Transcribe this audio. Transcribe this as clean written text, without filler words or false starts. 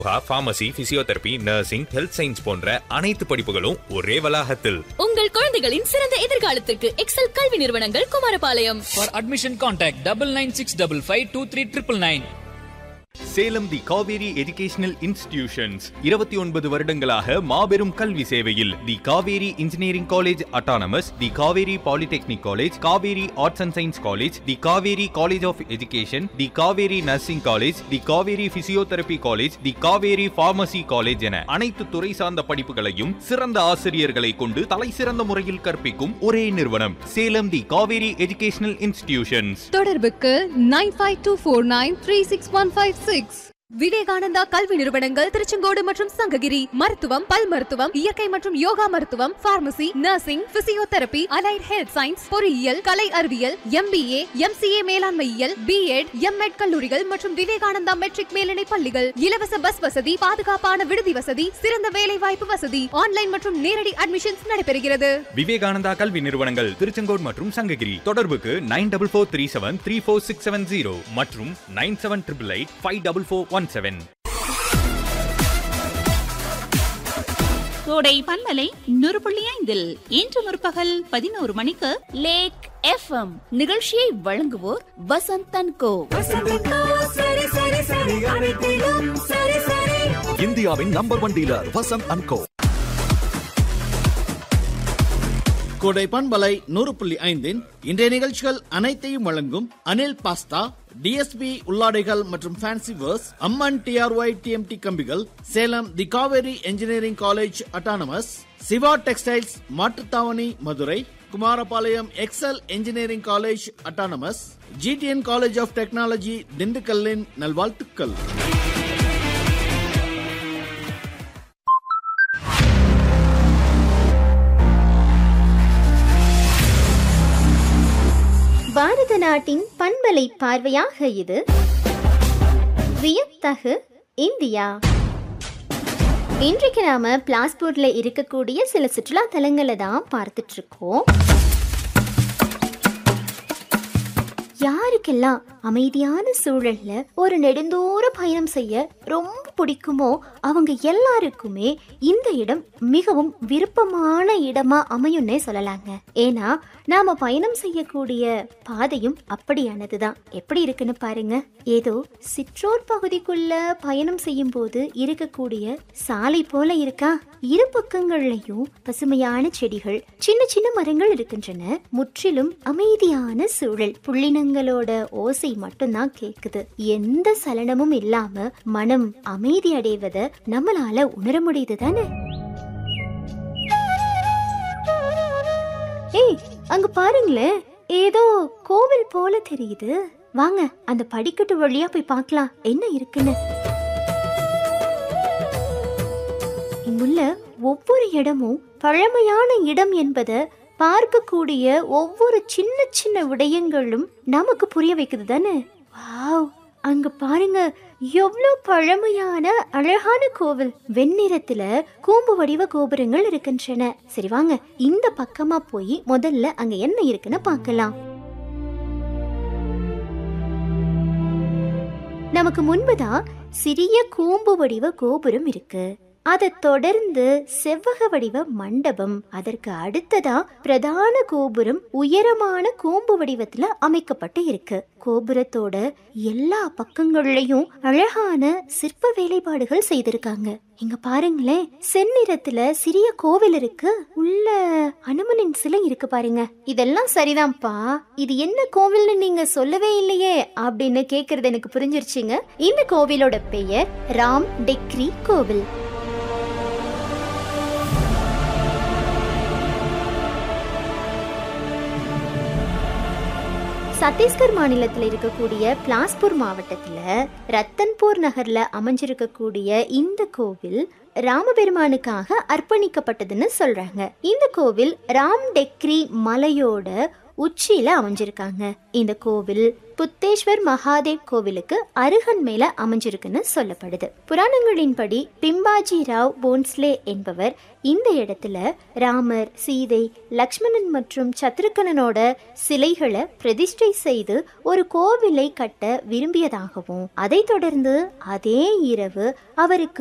Pharmacy, physiotherapy, nursing, health science போன்ற அனைத்து படிப்புகளும் ஒரே வளாகத்தில். உங்கள் குழந்தைகளின் சிறந்த எதிர்காலத்திற்கு எக்ஸல் கல்வி நிறுவனங்கள் Kumarapalayam. For admission contact 9965523999. Salem the Kaveri educational institutions 29 வருடங்களாக மாபெரும் கல்வி சேவையில். தி Kaveri engineering college autonomous, the Kaveri polytechnic college, Kaveri arts and science college, the Kaveri college of education, the Kaveri nursing college, the Kaveri physiotherapy college, the Kaveri pharmacy college என அனைத்து துறை சார்ந்த படிப்புகளையும் சிறந்த ஆசிரியர்களை கொண்டு தலை சிறந்த முறையில் கற்பிக்கும் ஒரே நிறுவனம் சேலம் தி காவேரி எஜுகேஷனல் இன்ஸ்டிடியூஷன்ஸ். தொடர்புக்கு 9524936156. விவேகானந்தா கல்வி நிறுவனங்கள் திருச்செங்கோடு மற்றும் சங்ககிரி. மருத்துவம், பல் மருத்துவம், இயற்கை மற்றும் யோகா மருத்துவம், pharmacy, nursing, physiotherapy, allied health science, பொறியியல், கலை அறிவியல், MBA, MCA மேலாண்மையியல், B.Ed, M.Ed கல்லூரிகள் மற்றும் விவேகானந்தா மெட்ரிக் மேல்நிலை பள்ளிகள். இலவச பஸ் வசதி, பாதுகாப்பான விடுதி வசதி, சிறந்த வேலை வாய்ப்பு வசதி, ஆன்லைன் மற்றும் நேரடி அட்மிஷன்ஸ் நடைபெறுகிறது. விவேகானந்தா கல்வி நிறுவனங்கள் திருச்செங்கோடு மற்றும் சங்ககிரி. தொடர்புக்கு 9443734670 மற்றும் 9788854417. கோடை பண்பலை 100.5 இன்று முற்பகல் 11 மணிக்கு லேக் FM நிகழ்ச்சியை வழங்குவோர் வசந்த் அண்ட் கோ. இந்தியாவின் நம்பர் 1 டீலர் வசந்த் அண்ட் கோ. கோடை பண்பலை 100.5 இன்றைய நிகழ்ச்சிகள் அனைத்தையும் வழங்கும் அனில் பாஸ்தா, DSP உள்ளாடைகள் மற்றும் ஃபேன்சி வேர்ஸ், அம்மன் TRY TMT கம்பிகள், சேலம் தி Kaveri engineering college autonomous, Siva textiles Mattuthavani Madurai, Kumarapalayam XL engineering college autonomous, GTN college of technology திண்டுக்கல்லின் நல்வாழ்த்துக்கள். பாரத நாட்டின் பண்பலை பார்வையாக இது வியத்தகு இந்தியா. இன்றைக்கு நாம பிளாஸ்பூர்ல இருக்கக்கூடிய சில சுற்றுலா தலங்களை தான் பார்த்துட்டு இருக்கோம். யாருக்கெல்லாம் அமைதியான சூழல்ல ஒரு நெடுந்தூர பயணம் செய்ய ரொம்ப பிடிக்குமோ அவங்க எல்லாருக்குமே இந்த இடம் மிகவும் விருப்பமான இடமா அமையும்னே சொல்லலாங்க. ஏன்னா நாம பயணம் செய்யக்கூடிய பாதையும் அப்படியானதுதான். எப்படி இருக்குன்னு பாருங்க. ஏதோ சிற்றோர் பகுதிக்குள்ள பயணம் செய்யும் போது இருக்கக்கூடிய சாலை போல இருக்கா. இரு பக்கங்கள்லயும் பசுமையான செடிகள், சின்ன சின்ன மரங்கள் இருக்கின்றன. முற்றிலும் அமைதியான சூழல். புள்ளினங்களோட ஓசை மட்டும்தான் கேக்குது. எந்த சலனமும் இல்லாம மனம் அமைதி அடைவதை நம்மளால உணர முடியுது தானே. ஏய், அங்க பாருங்களேன், ஏதோ கோவில் போல தெரியுது. வாங்க அந்த படிக்கட்டு வழியா போய் பார்க்கலாம் என்ன இருக்குன்னு. இங்குள்ள ஒவ்வொரு இடமும் பழமையான இடம் என்பதை பார்க்கக்கூடிய ஒவ்வொரு சின்ன சின்ன விடயங்களும் நமக்கு புரிய வைக்குது தானே. வாவ், அங்க பாருங்க, எவ்வளவு பழமையான அழகான கோவில். வெண்ணிறத்துல கூம்பு வடிவ கோபுரங்கள் இருக்கின்றன. சரி வாங்க இந்த பக்கமா போய் முதல்ல அங்க என்ன இருக்குன்னு பார்க்கலாம். நமக்கு முன்புதான் சிறிய கூம்பு வடிவ கோபுரம் இருக்கு. அதை தொடர்ந்து செவ்வக வடிவ மண்டபம், அதற்கு அடுத்ததா பிரதான கோபுரம் உயரமான கூம்பு வடிவத்துல அமைக்கப்பட்டு இருக்கு. கோபுரத்தோட எல்லா பக்கங்கள்லயும் அழகான சிற்ப வேலைப்பாடுகள் செய்திருக்காங்க. இங்க பாருங்களேன், செந்நிறத்துல சிறிய கோவில் இருக்கு. உள்ள அனுமனின் சிலை இருக்கு பாருங்க. இதெல்லாம் சரிதான்ப்பா, இது என்ன கோவில்னு நீங்க சொல்லவே இல்லையே அப்படின்னு கேக்குறது எனக்கு புரிஞ்சிருச்சுங்க. இந்த கோவிலோட பெயர் ராம் டெக்ரி கோவில். சத்தீஸ்கர் மாநிலத்தில் இருக்கக்கூடிய பிலாஸ்பூர் மாவட்டத்துல ரத்தன்பூர் நகர்ல அமைஞ்சிருக்கக்கூடிய இந்த கோவில் ராமபெருமானுக்காக அர்ப்பணிக்கப்பட்டதுன்னு சொல்றாங்க. இந்த கோவில் ராம் டெக்ரி மலையோட உச்சியில அமைஞ்சிருக்காங்க. இந்த கோவில் புத்தேஸ்வர் மகாதேவ் கோவிலுக்கு அருகன்மையில அமைஞ்சிருக்குன்னு சொல்லப்படுது. புராணங்களின்படி பிம்பாஜி ராவ் போன்ஸ்லே என்பவர் இந்த இடத்துல ராமர், சீதை, லக்ஷ்மணன் மற்றும் சத்ருகனனோட சிலைகளை பிரதிஷ்டை செய்து ஒரு கோவிலை கட்ட விரும்பியதாகவும், அதை தொடர்ந்து அதே இரவு அவருக்கு